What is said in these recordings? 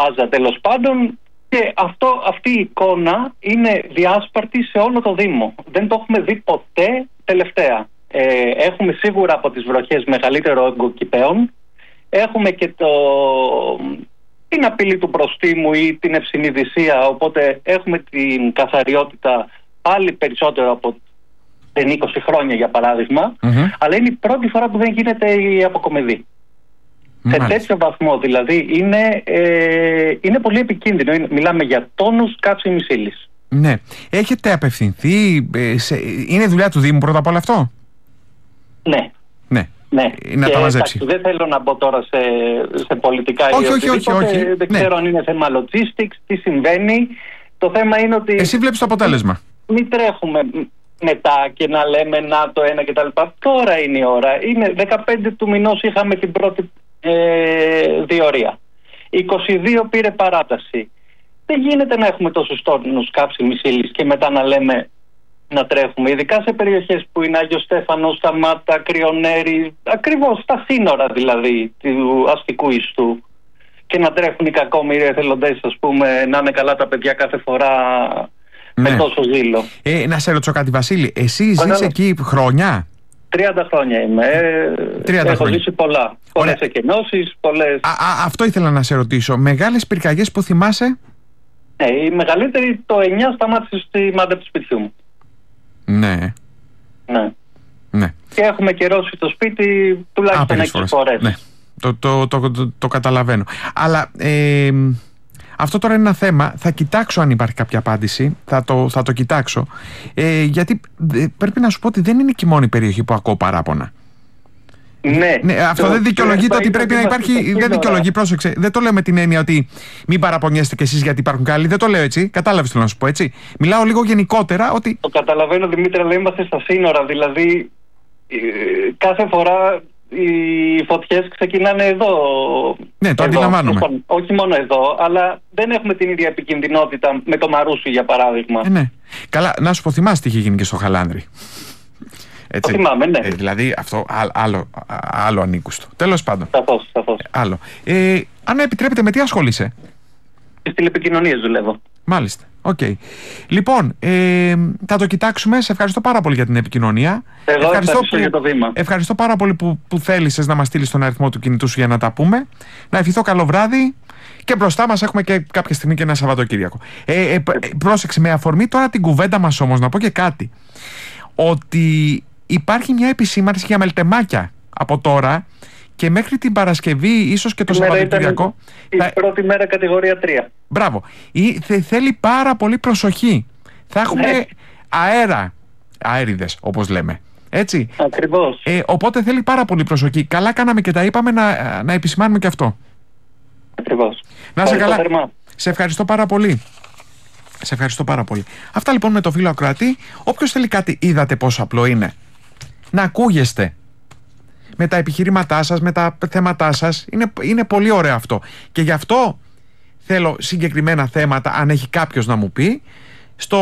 Άζα τέλος πάντων. Και αυτή η εικόνα είναι διάσπαρτη σε όλο το Δήμο. Δεν το έχουμε δει ποτέ τελευταία. Έχουμε σίγουρα από τις βροχές μεγαλύτερο όγκο κηπαίων. Έχουμε και την απειλή του προστίμου ή την ευσυνειδησία. Οπότε έχουμε την καθαριότητα πάλι περισσότερο από 20 χρόνια για παράδειγμα. Αλλά είναι η πρώτη φορά που δεν γίνεται η αποκομιδή. Σε τέτοιο βαθμό δηλαδή είναι πολύ επικίνδυνο. Μιλάμε για τόνους καύσιμης ύλης. Ναι. Έχετε απευθυνθεί, είναι δουλειά του Δήμου πρώτα απ' όλα αυτό? Ναι. Να τα μαζέψει. Δεν θέλω να μπω τώρα σε πολιτικά όχι. Δεν ξέρω αν είναι θέμα logistics, τι συμβαίνει. Το θέμα είναι ότι... Εσύ βλέπεις το αποτέλεσμα. Μην τρέχουμε μετά και να λέμε να το ένα κτλ. Τώρα είναι η ώρα. Είναι 15 του μηνός είχαμε την πρώτη διορία. 22 πήρε παράταση. Δεν γίνεται να έχουμε τόσους τόνους καύσιμης ύλης και μετά να λέμε να τρέχουμε. Ειδικά σε περιοχές που είναι Άγιος Στέφανος, Σταμάτα, Κρυονέρη, ακριβώς στα σύνορα δηλαδή του αστικού ιστού. Και να τρέχουν οι κακόμοιροι εθελοντές, ας πούμε, να είναι καλά τα παιδιά κάθε φορά με τόσο ζήλο. Να σε ρωτήσω κάτι, Βασίλη. Εσύ ζεις εκεί χρόνια? 30 χρόνια είμαι. Έχω ζήσει πολλά. Πολλές εκενώσεις, πολλές... Αυτό ήθελα να σε ρωτήσω. Μεγάλες πυρκαγιές που θυμάσαι? Η μεγαλύτερη το 9 σταμάτησε στη μάντα του σπιτιού μου. Ναι. Και έχουμε καιρώσει το σπίτι τουλάχιστον 6 φορές. Ναι. Το καταλαβαίνω. Αλλά αυτό τώρα είναι ένα θέμα. Θα κοιτάξω αν υπάρχει κάποια απάντηση. Θα το κοιτάξω. Γιατί πρέπει να σου πω ότι δεν είναι και η μόνη περιοχή που ακούω παράπονα. Ναι, αυτό δεν δικαιολογείται ότι πρέπει να υπάρχει. Δεν δικαιολογεί, πρόσεξε. Δεν το λέω με την έννοια ότι μην παραπονιέστε κι εσείς γιατί υπάρχουν καλοί. Δεν το λέω έτσι. Κατάλαβες τι να σου πω, έτσι. Μιλάω λίγο γενικότερα ότι. Το καταλαβαίνω, Δημήτρη, αλλά είμαστε στα σύνορα. Δηλαδή, κάθε φορά οι φωτιές ξεκινάνε εδώ. Ναι, το αντιλαμβάνομαι. Όχι μόνο εδώ, αλλά δεν έχουμε την ίδια επικινδυνότητα με το Μαρούσι, για παράδειγμα. Ναι. Καλά, να σου πω, θυμάσαι τι είχε γίνει και στο Χαλάνδρη. Έτσι. Το θυμάμαι, ναι. Δηλαδή αυτό άλλο ανήκουστο. Τέλος πάντων. Σαφώς. Άλλο. Αν επιτρέπετε, με τι ασχολείσαι? Στις τηλεπικοινωνίες δουλεύω. Μάλιστα. Οκ. Λοιπόν, θα το κοιτάξουμε. Σε ευχαριστώ πάρα πολύ για την επικοινωνία. Ευχαριστώ για το βήμα. Ευχαριστώ πάρα πολύ που θέλησες να μας στείλεις τον αριθμό του κινητού σου για να τα πούμε. Να ευχηθώ καλό βράδυ. Και μπροστά μας έχουμε και κάποια στιγμή και ένα Σαββατοκύριακο. Πρόσεξε, με αφορμή τώρα την κουβέντα μας όμως, να πω και κάτι. Ότι υπάρχει μια επισήμανση για μελτεμάκια από τώρα και μέχρι την Παρασκευή, ίσως και το Σαββατοκύριακο. Η πρώτη μέρα κατηγορία 3. Μπράβο. Θέλει πάρα πολύ προσοχή. Θα έχουμε αέριδες, όπως λέμε. Έτσι. Ακριβώς. Οπότε θέλει πάρα πολύ προσοχή. Καλά κάναμε και τα είπαμε να επισημάνουμε και αυτό. Ακριβώς. Να είσαι καλά. Σε ευχαριστώ πάρα πολύ. Αυτά λοιπόν με το φίλο ακροατή. Όποιος θέλει κάτι, είδατε πόσο απλό είναι. Να ακούγεστε με τα επιχειρήματά σας, με τα θέματά σας. Είναι πολύ ωραίο αυτό. Και γι' αυτό θέλω συγκεκριμένα θέματα, αν έχει κάποιος να μου πει, στο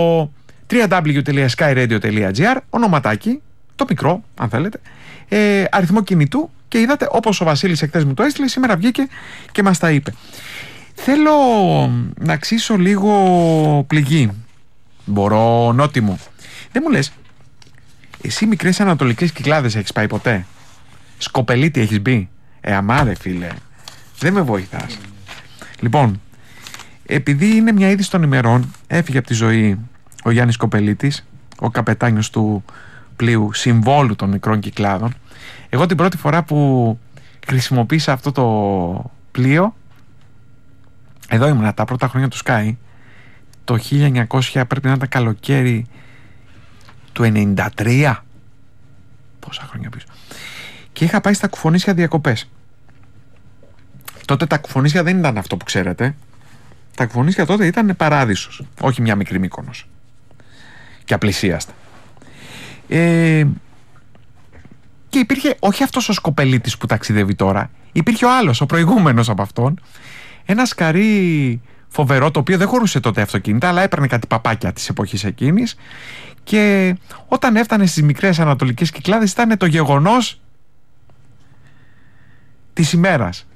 www.skyradio.gr, ονοματάκι, το μικρό αν θέλετε, αριθμό κινητού, και είδατε, όπως ο Βασίλης εχθές μου το έστειλε, σήμερα βγήκε και μας τα είπε. Θέλω να ξύσω λίγο πληγή. Μπορώ, Νότι μου? Δεν μου λες, εσύ μικρές ανατολικές Κυκλάδες έχεις πάει ποτέ? Σκοπελίτη έχεις μπει? Αμάρε φίλε, δεν με βοηθάς. Λοιπόν, επειδή είναι μια είδηση των ημερών, έφυγε από τη ζωή ο Γιάννης Σκοπελίτης, ο καπετάνιος του πλοίου Συμβόλου των Μικρών Κυκλάδων. Εγώ την πρώτη φορά που χρησιμοποίησα αυτό το πλοίο, εδώ ήμουνα τα πρώτα χρόνια του Sky, το 1900, πρέπει να ήταν καλοκαίρι του 93, πόσα χρόνια πίσω, και είχα πάει στα Κουφονίσια διακοπές. Τότε τα Κουφονίσια δεν ήταν αυτό που ξέρετε. Τα Κουφονίσια τότε ήταν παράδεισος, όχι μια μικρή Μύκονος και απλησίαστα. Και υπήρχε όχι αυτός ο Σκοπελίτης που ταξιδεύει τώρα, υπήρχε ο άλλος, ο προηγούμενος από αυτόν, ένα σκαρί φοβερό, το οποίο δεν χωρούσε τότε αυτοκίνητα, αλλά έπαιρνε κάτι παπάκια της εποχής εκείνης, και όταν έφτανε στις μικρές ανατολικές Κυκλάδες ήταν το γεγονός της ημέρας.